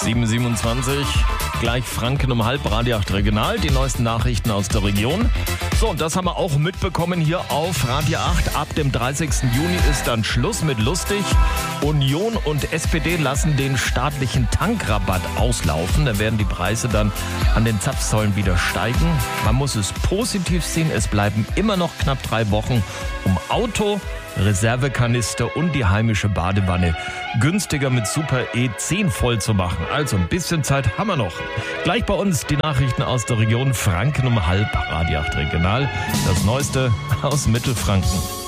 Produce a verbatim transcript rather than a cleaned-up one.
sieben Uhr siebenundzwanzig, gleich Franken um halb, Radio acht Regional, die neuesten Nachrichten aus der Region. So, und das haben wir auch mitbekommen hier auf Radio acht. Ab dem dreißigsten Juni ist dann Schluss mit lustig. Union und S P D lassen den staatlichen Tankrabatt auslaufen. Da werden die Preise dann an den Zapfsäulen wieder steigen. Man muss es positiv sehen, es bleiben immer noch knapp drei Wochen, um Auto, Reservekanister und die heimische Badewanne günstiger mit Super E zehn voll zu machen. Also ein bisschen Zeit haben wir noch. Gleich bei uns die Nachrichten aus der Region Franken um halb, Radio acht Regional. Das Neueste aus Mittelfranken.